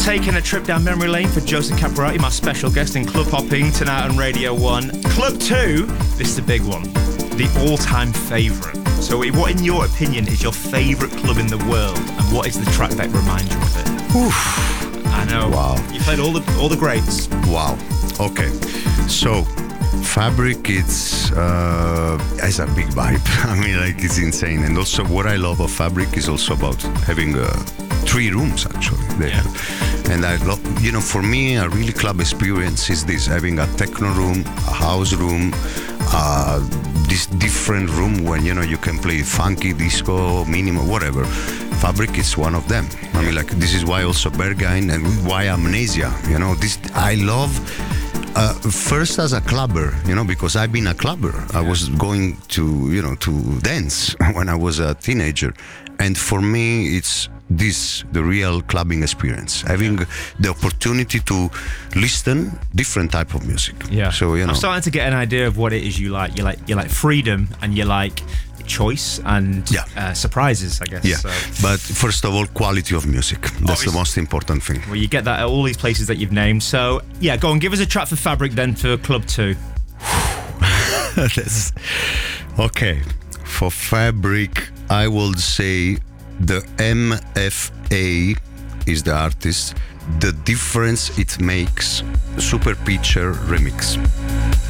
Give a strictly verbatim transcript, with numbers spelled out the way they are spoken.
taking a trip down memory lane for Joseph Caporati, my special guest in Club Hopping tonight on Radio one. Club two, this is the big one, the all-time favourite. So what, in your opinion, is your favourite club in the world, and what is the track that reminds you of it? Oof. I know. Wow. You played all the all the greats. Wow. Okay. So, Fabric, it's uh, has a big vibe. I mean, like, it's insane. And also, what I love of Fabric is also about having uh, three rooms, actually. There. Yeah. And I love, you know, for me, a really club experience is this, having a techno room, a house room, uh, this different room when, you know, you can play funky, disco, minimal, whatever. Fabric is one of them. I mean, like, this is why also Berghain and why Amnesia, you know, this, I love... Uh, first as a clubber, you know, because I've been a clubber. I was going to, you know, to dance when I was a teenager. And for me, it's this, the real clubbing experience. Having yeah. the opportunity to listen different type of music. Yeah. So, you know. I'm starting to get an idea of what it is you like. You like, you like freedom, and you like choice and yeah. uh, surprises, I guess. Yeah. So. But first of all, quality of music. That's Obviously. the most important thing. Well, you get that at all these places that you've named. So, yeah, go on, give us a track for Fabric then for Club two. That's, okay. For Fabric, I would say the M F A is the artist. The difference it makes, Super Pitcher remix.